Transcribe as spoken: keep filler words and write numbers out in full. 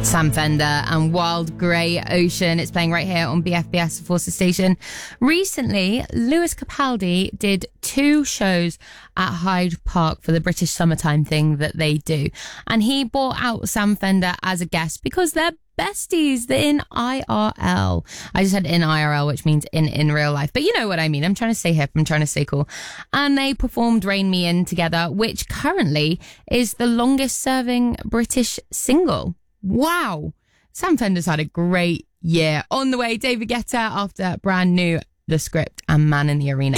Sam Fender and Wild Grey Ocean. It's playing right here on B F B S, the Forces Station. Recently, Lewis Capaldi did two shows at Hyde Park for the British summertime thing that they do. And he brought out Sam Fender as a guest because they're besties. They're in I R L. I just said in I R L, which means in, in real life. But you know what I mean. I'm trying to stay hip. I'm trying to stay cool. And they performed Rain Me In together, which currently is the longest serving British single. Wow. Sam Fender's had a great year. On the way, David Guetta after brand new The Script and Man in the Arena.